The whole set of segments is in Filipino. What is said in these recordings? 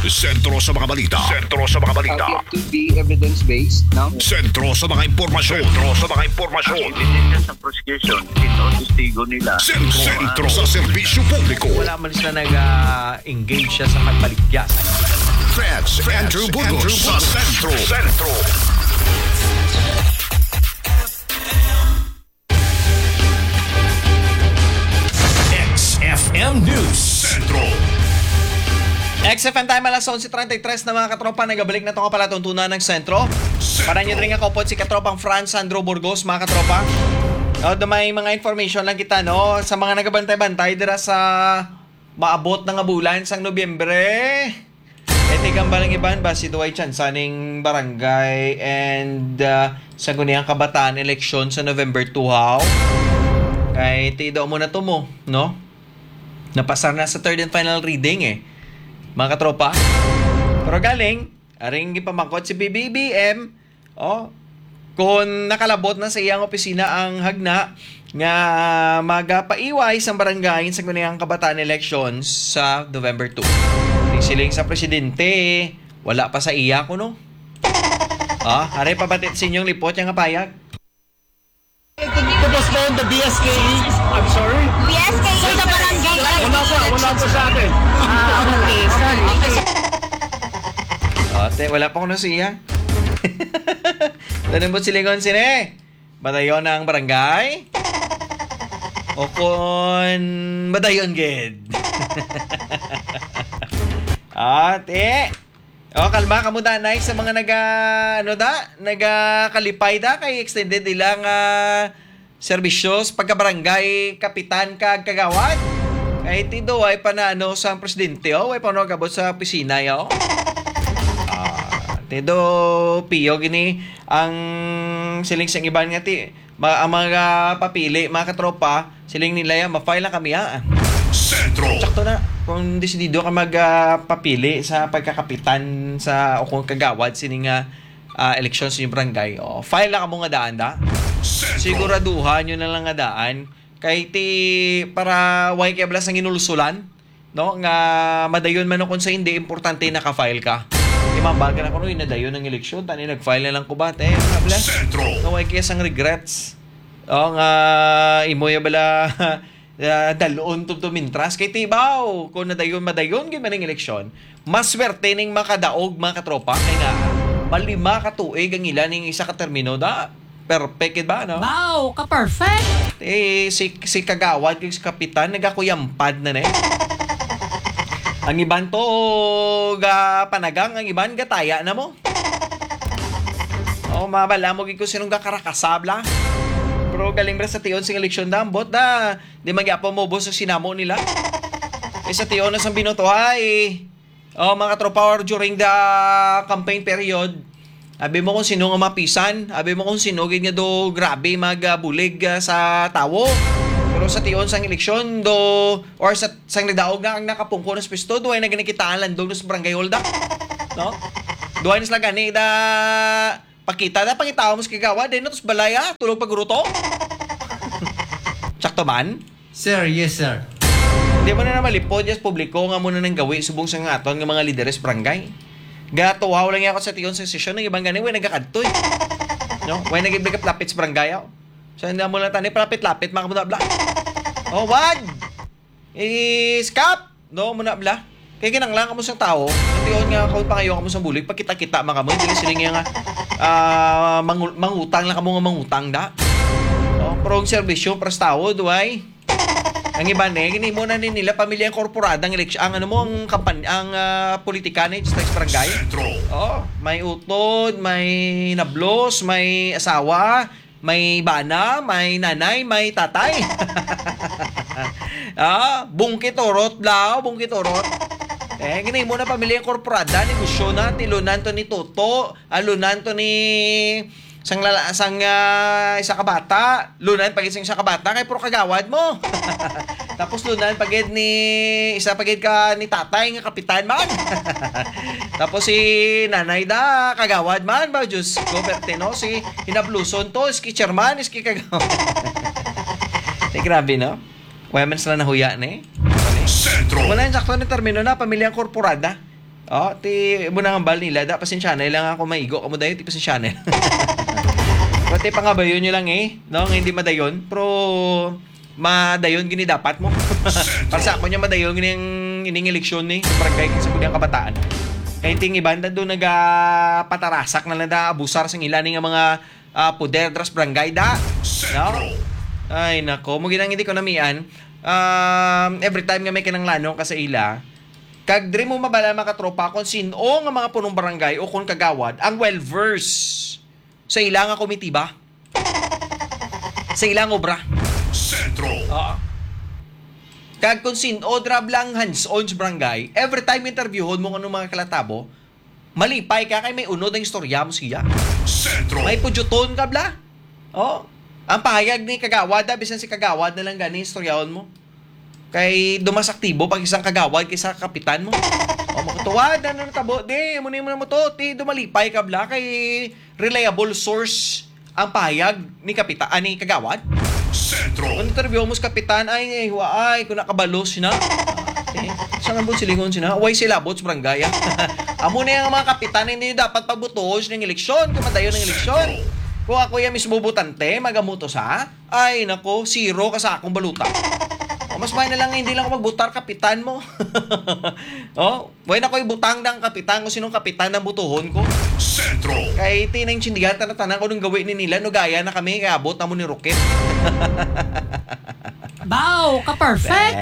Sentro sa mga balita. Sentro sa mga balita. Yet to be evidence-based, no? Sentro sa mga impormasyon. Sentro sa mga impormasyon. Hindi sa prosecution, ito testigo nila. Sentro sa serbisyo publiko. Wala man sila nag-engage siya sa pagbaligya. Feds Andrew Burgos sa Sentro. XFM News Sentro. XFM time alas 11:33 na mga katropa, nagabalik na ito ka pala tuntunan ng sentro. Para nyo rin ako po si katropang Franz Sandro Burgos, mga katropa. May mga information lang kita, no? Sa mga nagabantay-bantay dira sa maabot na nga bulan sang Nobyembre. Etigang balang iban ba si Duay Chansaning barangay and sa Guniang Kabataan election sa November 2 how. Kay tido mo na to mo, no? Napasar na sa third and final reading mga katropa. Pero galing, aring ipamangkot si BBM, kung nakalabot na sa iyang opisina ang hagna nga magapaiway sa barangay sa Guniang Kabataan elections sa November 2. Siling sa presidente, wala pa sa iya ko, no? Aray pabatit sa inyong lipot yung payag. To postpone the BSK League. I'm sorry? BSK sa barangay. Wala po sa atin. Okay, sorry. Ate, wala pa ko na siya. Tanong mo silingon sine? Badayon ng barangay? O kung badayon ged? Ate! Kalma ka mo danay sa mga nagakalipay da kay extended ilang serbisyos pagka-barangay kapitan kagawad. Kay tido ay panano sa presidente way pano gabot sa opisina yo. Tido piyo gini ang siling sang iban nga ang mga papili mga katropa siling nila ma-file lang kami Sentro. Sakto na kung desidido ka magpapili sa pagkakapitan sa o kung kagawad sining eleksyon sa inyong barangay, file na ka mo nga daan da. Siguraduhan nyo na lang nga daan kay para way kaya blas ang inulusulan, no? Nga madayon man kung sa hindi importante naka-file ka. Imambal ka na kung nadayon ng eleksyon tani nag-file na lang ko ba blas. No way kaya sang regrets. Nga imoy bala dalon tumintras kay tibaw kung madayon gyud man ang eleksyon mas swerte ning makadaog mga katropa kay nga malima ka tuig ang ilan ning isa ka termino da perfect ba no? Wow, ka-perfect. Si kagawad kay si kapitan nagakuyampad na ang iban to panagang ang iban gataya na mo. Mabala mo gid ko sinong gakarakasabla. Pero galing rin sa tiyon sing eleksyon dambot da. Di magyapo mo boss sa sinamo nila. Sa tiyon na sang binotohay. Mga tropa or during the campaign period. Abi mo kung sino nga mapisan. Abi mo kung sino nga do grabe magbulig sa tawo. Pero sa tiyon sang eleksyon do or sa sang nagdaog na ang nakapungko ng pisto do ay naginikitaan landong sa barangay hall da. No? Do ay nas lagani da pakita mo sa kagawa din tos balaya tulog pagruto. Sakto man? Sir, yes sir. Hindi mo na malipod yes publiko nga muna nang gawi subong sa nga aton nga mga lideres barangay. Gatuwaw lang ako sa tiyon sa sesyon ng ibang gani way nagakadtoy. No? Way nagibigap lapit sa barangay. So hindi mo lang tani lapit-lapit mga kabla. Wag. Skap. No muna bla. Kaya kinanglang ka mo sa tao, natiyon nga kung pangayon ka mo sa bulig, pagkita-kita mga mo, hindi sila nga mangutang lang ka mo nga mangutang da. Pero ang servisyo, pras tao, duway. Ang iba gini mo na nila, pamilyang korporada, ang eleksyon, ang politika ni sa barangay. May utod, may nablos, may asawa, may bana, may nanay, may tatay. Bungkit orot. Ganay mo na pamilyang korporada, negosyo na, tilunan to ni Toto, lunan to ni sang isa ka bata, lunan pagid sang isa ka bata, kay puro kagawad mo. Tapos lunan pagid ni isa pagid ka ni tatay nga kapitan man. Tapos si nanay da, kagawad man ba, Diyos ko, Bertino, si hinabluson to, iski chairman, iski kagawad. Grabe, no? Women sila nahuya na Sentro. Wala yung sakto na termino na, pamilyang korporada. Oh, ti mo nang bal nila da pasensya na lang ako maigo kamo dayon ti pasensya na. Pati pangabayon nyo lang no, nga hindi madayon, pero madayon gini dapat mo. Para sa ako niya madayon gini ining eleksyon ni sa barangay sa Budyang Kabataan. Kaya ting ibanda doon nagapatarasak na lang da abusar sa ilan nga mga poder dras barangay da. No? Ay nako, mo ginang hindi ko namian. Every time nga may kinanglanong ka sa ila, kag diri mo mabala makatropa kung sino nga mga punong barangay o kung kagawad ang well-versed sa ilang nga komitiba. Sa ilang obra. Sentro. Kag kung sino drab lang hands-on sa barangay, every time interviewon mo mga kalatabo, malipay ka kay may unod ang istorya mo siya. Sentro. May pudyuton ka bla. Ang pahayag ni kagawad, bisan si kagawad na lang gani istoryahon mo. Kay dumasaktibo pag isang kagawad kaysa kapitan mo. Makatuwad na natabo. Di, muna mo to. Di, dumalipay ka bla kay reliable source ang pahayag ni kapitan, ni kagawad. Sentro. Kung interview mo sa kapitan, ay, kung nakabalos na. Saan ang silingon sina? Huwag sila bot sa barangay. Amo na yung mga kapitan, hindi dapat pagbutos ng eleksyon, kumadayon ng eleksyon. Kung ako yung mismo butante, magamuto sa, ay nako, zero ka sa akong baluta. Mas may na lang hindi lang ako magbutar kapitan mo. Buhay na ko ibutang ng kapitan kung sinong kapitan ng butuhon ko. Sentro. Kay tinang tsindigan tanang ko nung gawin ni nila, no gaya na kami, kaya abot na mo ni Rocket. Bow, ka-perfect.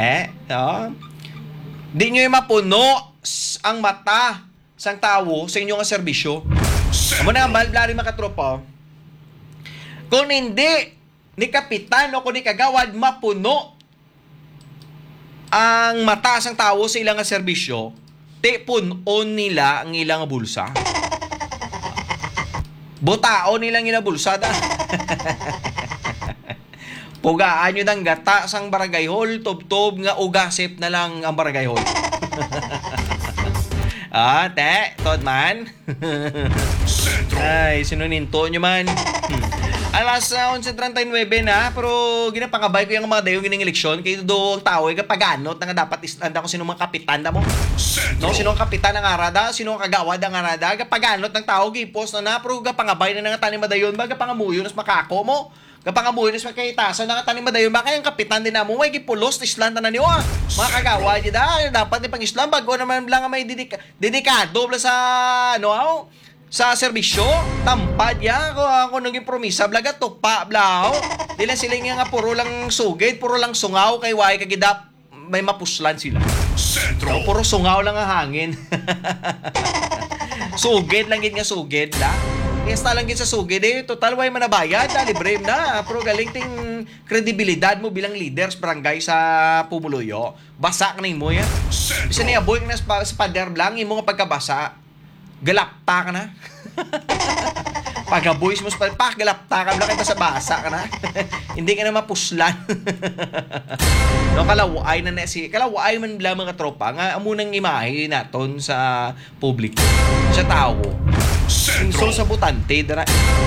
Di nyo yung mapuno ang mata sang tao sa inyong serbisyo. Amo na ang balblari makatropa. Kung hindi ni kapitan o kung ni kagawad mapuno ang mata sang tao sa ilang serbisyo, punon nila ang ilang bulsa. Butaon nilang ilang bulsa da. Pugaan nyo ng gata sang barangay hall, tob-tob nga ugasip na lang ang barangay hall. Tod man. Ay, sinuninto nyo man. Alas 11:39 na, pero ginapangabay ko yung mga dayong gining eleksyon, kaya do ang tao, kapaganot na nga dapat islanda kung sino mga kapitan da mo. No, sino ang kapitan ng arada, sino ang kagawad ng arada, kapaganot ng tao, gipos na pero gapangabay na nga tanim madayon, ba gapangamuyo nas makako mo. Kapangamuyo nas makahitasan na nga tanim madayon, ba kayang kapitan din na mo, may gipulos islanda na niyo mga kagawad dapat ni pang Islam bago naman lang may dedikado bla sa sa serbisyo, tampad ya ako naging promisa blaga tukpa blaw. Dila sila nga puro lang sugid, puro lang sungaw kay way kagidap may mapuslan sila. Sentro. Puro sungaw lang ang hangin. Sugid lang gid nga sugid la. Kesta lang gid sa sugid total way manabayad, libre na. Pero galing ting kredibilidad mo bilang leader sa barangay sa Pumuluyo. Basa ka na mo ya. Bisa niya boy na sa pader lang imo nga pagkabasa. Galapta ka na. Pagka-boys mo sa palpak, galapta ka lang kaya basa-basa ka na. Hindi ka na mapuslan. No, kalaway na si kalaway man lang mga tropa nga amunang imahe naton sa publiko, sa tao. So sa butante dara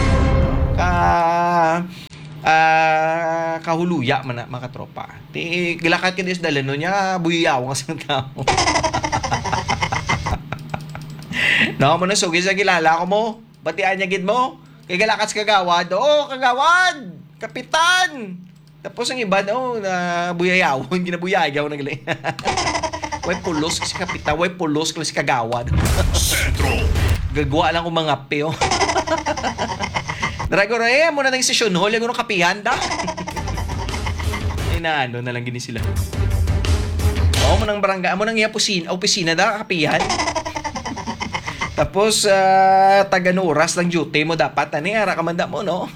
kahuluya man na mga tropa. Ti gilakat ka dis dalano niya buyaw kasi ng tao. No, mo na sugis sa kilala ko mo. Batian niya gid mo. Kay galakas kagawad. Kagawad! Kapitan! Tapos ang iba, na buyayawon. Ginabuyayaw na gali. Way pulos kasi kapitan. Way pulos kasi kagawad. Gagawa lang kong mga peo. Dragoro, mo na nang sesyon hall. Yung kapihan da. Na lang gini sila. Mo nang barangay. Mo nang opisina da, kapihan. Tapos, taga-oras lang duty mo dapat. Ara ka manda mo, no?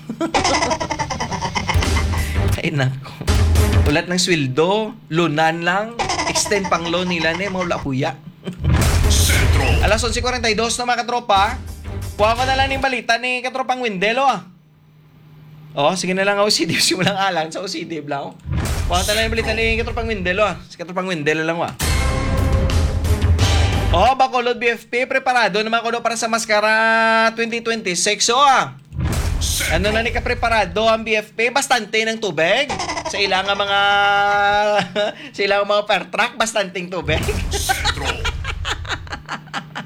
Ay, nako. Ulat ng sweldo, lunan lang, extend pang loan nila ni maula huya. Alas 11:42 na mga katropa. Kuha ko na lang ng balita ni katropang Windelo, sige na lang OCD. Simulang alang sa OCD, blau. Kuha ko na lang ng balita ni katropang Windelo, Si katropang Windelo lang, Bacolod BFP, preparado naman ko para sa Maskara 2026. Ano na ni ka-preparado ang BFP? Bastante ng tubig. Sa ilang mga sa ilang mga per truck, bastanteng tubig.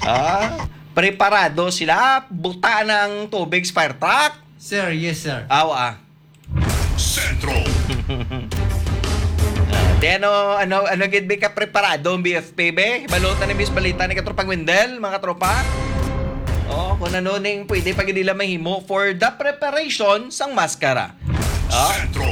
Preparado sila, buta ng tubig sa fire truck. Sir, yes, sir. Sentro. Di ano gid be ka preparado ang BFP be? Balutan ni Miss Balita ni Katropang Wendel, mga tropa. Kung ano ning pwede pag nila mahimo for the preparation sang maskara. Sentro.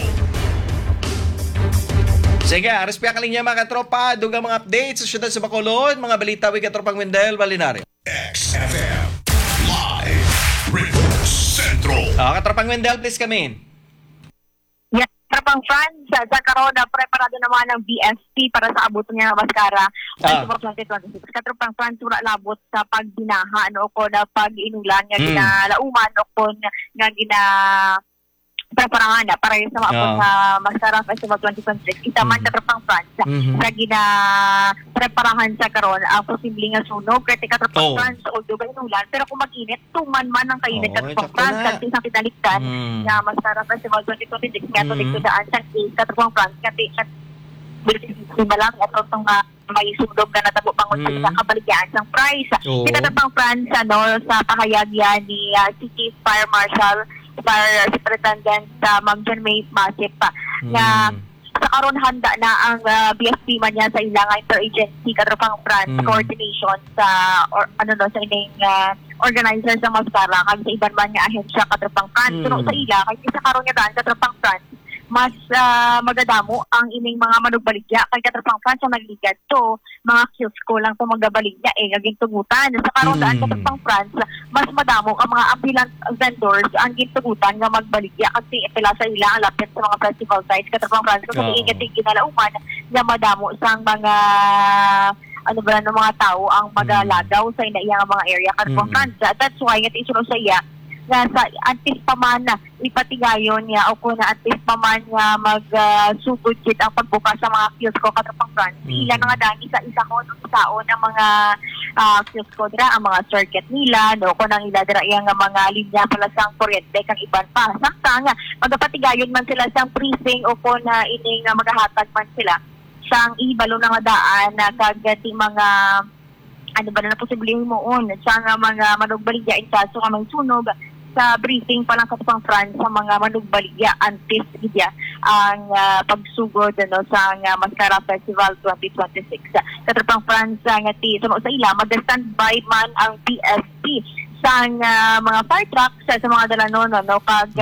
Sige, respeto ka linya mga tropa, dugang mga updates sa syudad sa Bacolod, mga balita wi Katropang Wendel, Balinario. XFM. Live. Report. Sentro. Katropang Wendel, please come in. Yes, Katropang France, sa karon na preparado naman ng BSP para sa abot niya ng maskara sa 2026. Katropang France, wala labot sa pagbinaha ko na pag-inulan nga ginalauman ko nga preparahan na para sa maabot sa Maskara Festival 2026. Isa man Katropang France sa preparahan sa karon ang posibleng nga sunog kay Katropang France although inulan pero kung mag-init tuman man ang kainit Katropang France kasi sa kinalikdan nga Maskara Festival 2026 nga to daan sa Katropang France kasi balang at itong may sundog na natabo pang sa kabaligyan ng price. Katropang France sa pahayag yan ni City Fire Marshal Superintendent Ma'am John May Masip na sa karon handa na ang BSP man niya sa ilang interagency Katropang France coordination sa sa ining organizer sa maskara kag sa iban man nga ahensya Katropang France pero sa ila kay sa karon nga daan Katropang France mas magadamo ang ining mga manugbaligya kay Katropang France ang nagligad to mga kiosko lang to magabaligya gaging tugutan sa karon daan Katropang France mas madamo ang mga ambulant vendors ang gintugutan nga magbaligya kasi pila sa ila ang lapit sa mga festival sites Katropang France kasi ingating ginalauman nga madamo sang mga ng mga tao ang magalagaw sa inaiyang mga area Katropang France. That's why nga isunod sa iya nga sa antis pa man ipatigayon niya o kung na antis pa man nga magsugod kit ang pagbukas sa mga kiosko Katropang France. Ilan nga daan isa-isa ko saon ang mga kiosko dira ang mga circuit nila kung nang ila dira yang mga linya pala sang kuryente kang iban pa. Samtang magapatigayon man sila sang briefing o kung na ining magahatag man sila sang ibalo na nga daan na kagati mga na posibleng moon sa mga manugbaligya in kaso nga may sunog sa briefing pa lang Katropang France sa mga manugbaligya antes gidya ang pagsugod sa Maskara Festival 2026. Katropang France nga suno sa ila mag-standby man ang PSP sa mga fire trucks sa mga dalanon kag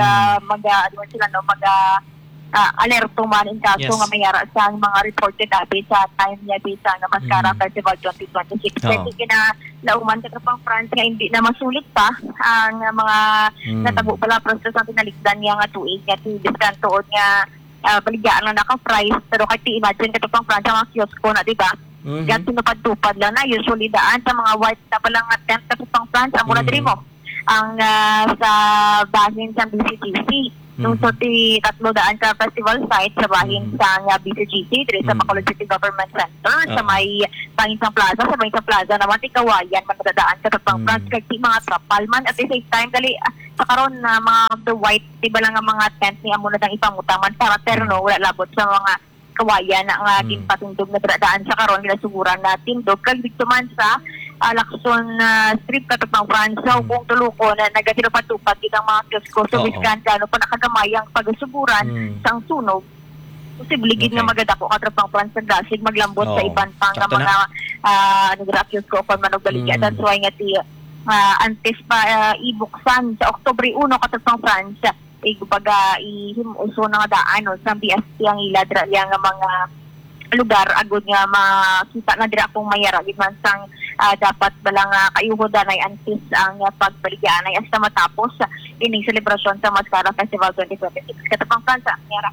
alerto man in kaso nga mayara sa mga reported updates sa time niya sa Maskara Festival 2026. Kasi kinalauman Katropang France nga hindi na masulit pa ang mga natabo pala process ang pinaligdan niya nga tuig nga discount tuod nga baligaan na naka-price pero kay imagine Katropang France ang mga kiosko na diba? Gan tinupad-tupad lang na usually daan sa mga white na palang tent Katropang France ang muna diri mo ang sa bahin sa BCGC. Nung tatlo daan ka festival site sa bahin sa BCGC dito sa Bacolod City Government Center sa may Panginsang Plaza sa Panginsang Plaza naman Kawayan magdadaan sa Katropang France kag mga trapal man at the same time dali sa karon na mga the white diba lang ang mga tent ni amo na dang ipangutaman para terno wala labot sa mga Kawayan na nga ginpatindog na daan sa karon ginasuguran na tindog kag dito man sa Lacson Street Katropang France kung tuluko na nagatinupad-tupad ang mga kiosko so biskan gano pa nakagamayang pagasuguran sang sunog posible gid nga magadako Katropang France sa dasig maglambot sa iban pang mga kiosko pa manugbaligya that's why nga antes pa ibuksan sa Oktubre 1 Katropang France ihimuso na nga daan sa BSP ang iladra yang mga lugar agud nga makita na dira kung mayara gid man sang dapat balang kayuhodan ay antis ang pagbaligyan ay hasta matapos ining selebrasyon sa Maskara Festival 2026 Katropang France mayara.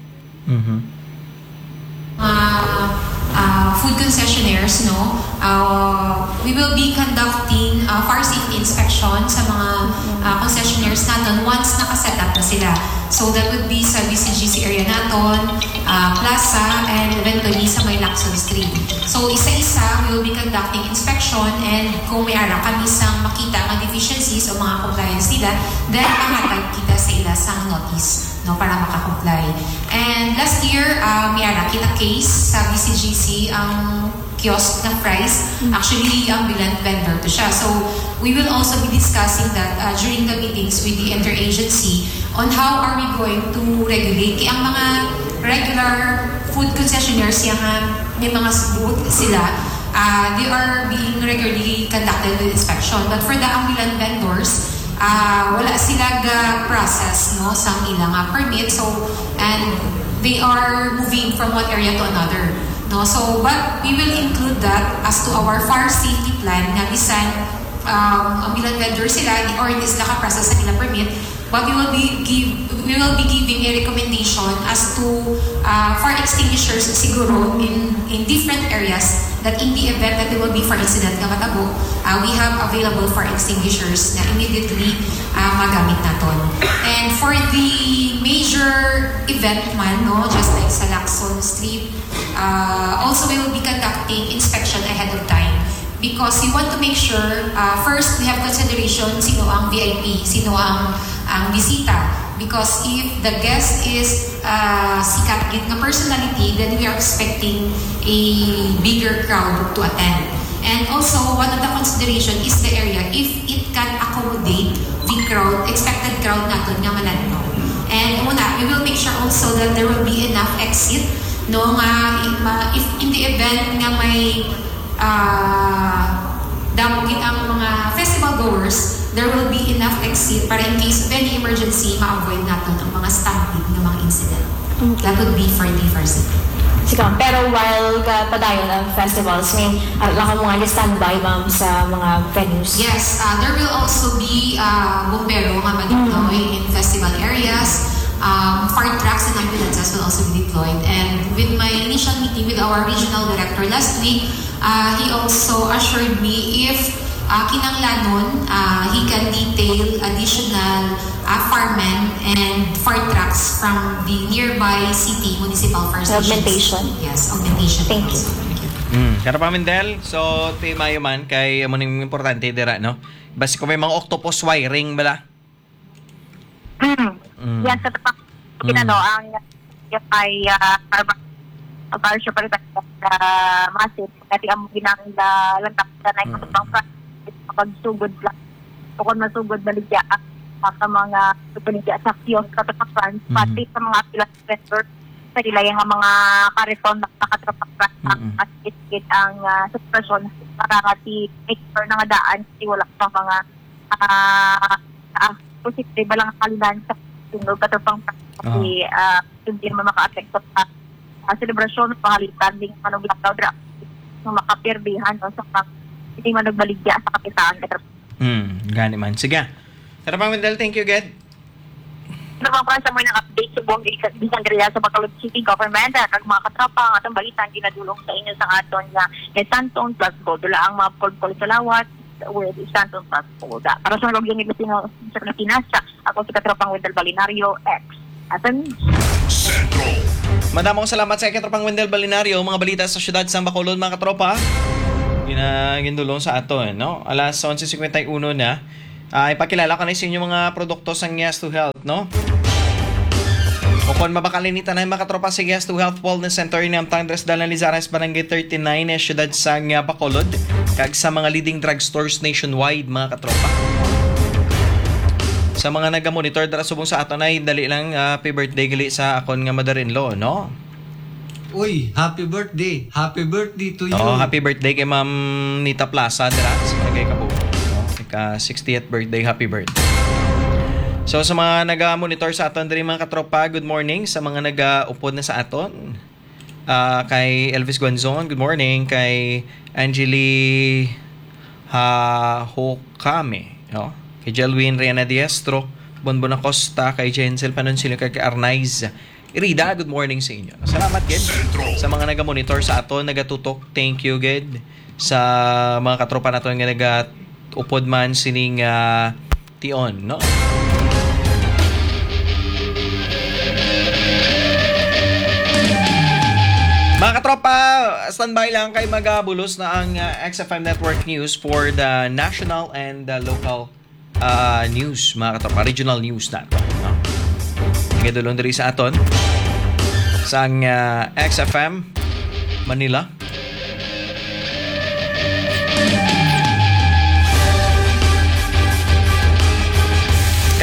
Food concessionaires, we will be conducting fire safety inspection sa mga concessionaires natin once nakaset up na sila. So that would be sa BCGC area natin, Plaza, and eventually sa may Lacson Street. So isa-isa, we will be conducting inspection and kung may ara kami sang makita ang deficiencies o mga compliance nila, then pahatag kita sa ila sang notice para makakomply. And last year, may ara kita case sa BCGC ang kiosk na fries. Actually, ambulant vendor to siya. So, we will also be discussing that during the meetings with the interagency on how are we going to regulate. Kaya ang mga regular food concessionaires, yung may mga booth sila, they are being regularly conducted with inspection. But for the ambulant vendors, wala sila process no sa ilang permit, so and they are moving from one area to another, no. So but we will include that as to our fire safety plan na bisan ambulant vendors sila or hindi sila ka-process sa ilang permit, but we will be giving a recommendation as to fire extinguishers siguro in different areas, that in the event that there will be fire incident nga matabo, we have available fire extinguishers na immediately magamit naton. And for the major event man, no, just like sa Lacson Street, also we will be conducting inspection ahead of time. Because we want to make sure, first, we have consideration sino ang VIP, sino ang bisita. Because if the guest is sikat gid nga personality, then we are expecting a bigger crowd to attend. And also, one of the consideration is the area, if it can accommodate the crowd, expected crowd natin nga malantaw. And una, we will make sure also that there will be enough exit, no, if in the event nga may damogin ang mga festival goers, there will be enough exit para in case of any emergency, ma-avoid natin ang mga stampede ng mga incident. Okay. That would be for the first event. Sige, pero while padayon ang festivals, may laka mga standby ma'am sa mga venues? Yes, there will also be bombero nga ma-deploy in festival areas. Fire trucks and ambulances will also be deployed. And with my initial meeting with our regional director last week, he also assured me if kinanglanon, he can detail additional firemen and fire trucks from the nearby city municipal fire stations. Augmentation. Yes, augmentation. Thank you. Kara pa Mindel, so timayo man kay amo ning importante dira, no? Basi ko may mga octopus wiring bala. Yan sa tapak ang ay para siya pala massive kasi ang ginang lantak na ikotong pagsugod lang kung masugod baligya sa mga tutuligya sa kiosk katapakan pati sa mga appeal vendors sa nila yung mga karison na nakatrapak at iskit ang supervision para kasi make sure na nga daan kasi wala sa mga positive lang kalilan sa sunog katapang kasi hindi naman maka-affect sa selebrasyon pangalitan ding manuglaw dra makapirdihan no, sa hindi manugbaligya sa kapitaan gani man. Sige. Tara pa Mindel, thank you Ged. Nakakuha sa mga update sa buong Bisan Gria sa Bacolod City Government kag mga katropa ang atong balitan ginadulong sa inyo sa aton nga Santon Plus Gold dula ang mga call salawat with Santon Plus Gold. Para sa logyan ni sa Pinasa, ako si katropang Wendell Balinario X. Aton Sentro. Madamong salamat sa katropang Wendell Balinario, mga balita sa syudad sa Bacolod mga katropa. Ginadulong sa aton, no? Alas 11:51 na. Ipakilala ko na sa inyo mga produkto sa Yes to Health, no? O kung mabakalinitan na yung mga katropa sa Yes to Health Wellness Center ng Tangres Dalan Lizares, Barangay 39 na syudad sa Bacolod, kag sa mga leading drugstores nationwide mga katropa. Sa mga nagamonitor dara subong sa aton ay dali lang happy birthday gali sa akon nga mother-in-law, no? Uy, happy birthday. Happy birthday to you. Oh, happy birthday kay Ma'am Nita Plaza dira sa Barangay Cabo. Ika 60th birthday, happy birthday. So sa mga naga-monitor sa aton diri mga katropa, good morning sa mga naga-upod na sa aton. Kay Elvis Guanzon, good morning. Kay Angeli Hokame, no? Kay Jelwin Riana Diestro, Bonbon Acosta, kay Jensel Panoncillo, kay Arnaiz Irida, good morning sa inyo. Salamat, Ged. Sa mga naga-monitor sa aton, nagatutok, thank you, Ged. Sa mga katropa naton nga naga-upod man sining tion, no? Mga katropa, standby lang kay magabulos na ang XFM Network News for the national and the local news, mga katropa, regional news natin, no? Nagdulong diri sa aton sa XFM Manila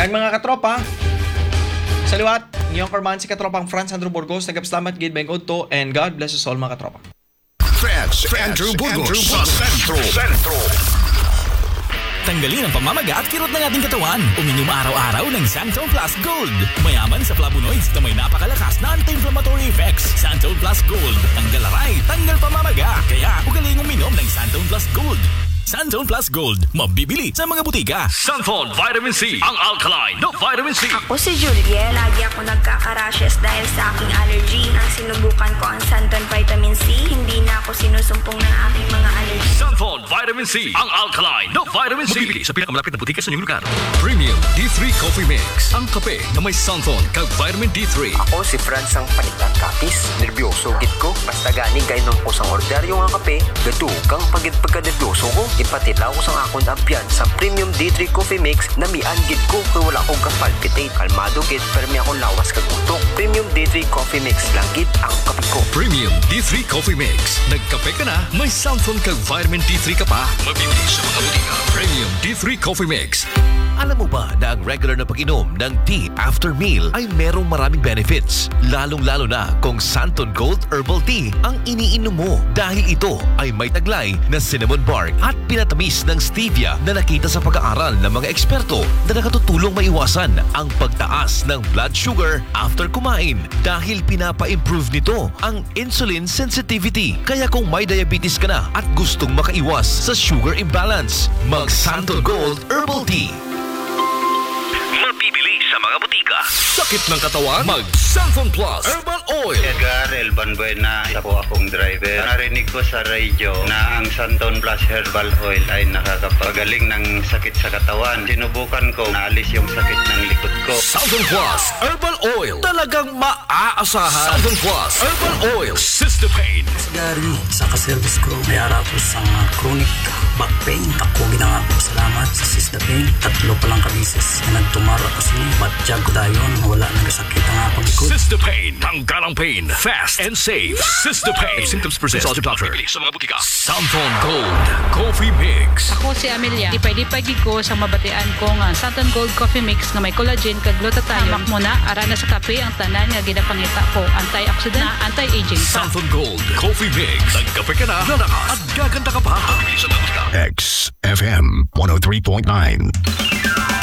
Yan mga katropa. Sa liwat, ngayong karman si katropang Franz Andrew Burgos, nagapasalamat gid bang to, and God bless us all mga katropa. France Andrew Burgos sa Sentro. Tanggalin ang pamamaga at kirot ng ating katawan. Uminom araw-araw ng Santon Plus Gold. Mayaman sa flavonoids na may napakalakas na anti-inflammatory effects. Santon Plus Gold. Tanggal aray, tanggal pamamaga. Kaya ugaling uminom ng Santon Plus Gold. Santon Plus Gold. Mabibili sa mga butika. Santon Vitamin C. Ang alkaline no vitamin C. Ako si Julie. Lagi ako nagkaka-rashes dahil sa aking allergy. Nang sinubukan ko ang Santon Vitamin C, hindi na ako sinusumpong ng aking mga allergy. Santon Vitamin C. Ang alkaline no vitamin C. Mabibili sa pinakamalapit na butika sa inyong lugar. Premium D3 Coffee Mix. Ang kape na may Santon kag vitamin D3. Ako si Franz ang panitan kapis. Nervyoso gid ko. Basta gani kay nung kusang order yung ang kape. Gadugang pagid pagka-nervyoso ko. Ipatilaw ko sa akong ampiyan sa Premium D3 Coffee Mix na mian gid ko kay wala akong kapalpitate. Kalmado gid pero may akong lawas kag utok. Premium D3 Coffee Mix lang gid ang kape ko. Premium D3 Coffee Mix. Nagkape ka na, may Santon kag vitamin D3 ka pa. Mabibili sa mga butika. Premium D3 Coffee Mix. Alam mo ba na ang regular na pag-inom ng tea after meal ay merong maraming benefits? Lalong-lalo na kung Santon Gold Herbal Tea ang iniinom mo dahil ito ay may taglay na cinnamon bark at pinatamis ng stevia na nakita sa pag-aaral ng mga eksperto na nakatutulong maiwasan ang pagtaas ng blood sugar after kumain dahil pinapa-improve nito ang insulin sensitivity. Kaya kung may diabetes ka na at gustong makaiwas sa sugar imbalance, mag Santon Gold Herbal Tea. Mabibili sa mga butika. Sakit ng katawan? Mag Santon Plus Herbal Oil. Edgar Elban Buena, isa po akong driver. Narinig ko sa radyo na ang Santon Plus Herbal Oil ay nakakapagaling ng sakit sa katawan. Sinubukan ko, naalis yung sakit ng likod ko. Santon Plus Herbal Oil. Talagang maaasahan. Santon Plus Herbal Oil. Sister Pain. Dari sa kaservice ko, may harap ko sa chronic back pain. Ako ginangako salamat sa Sister Pain. 3 pa lang kabisis na nagtumara kasi matjag ko dayon. Wala nagasakit ang akong likod. Sister Pain. Tanggal ang pain. Fast and safe. Sister Pain. If symptoms persist, consult your doctor. Mabibili sa mga butika. Santon Gold Coffee Mix. Ako si Amelia. Ipay-dipay ko sa mabatian ko nga Santon Gold Coffee Mix na may collagen kag glutathione. Hamak mo na ara na sa kape ang tanan nga ginapangita ko. Antioxidant na anti-aging. Santon Gold Coffee Mix. Nagkape ka na, lalakas at gaganda ka pa. Mabibili sa mga butika. XFM 103.9.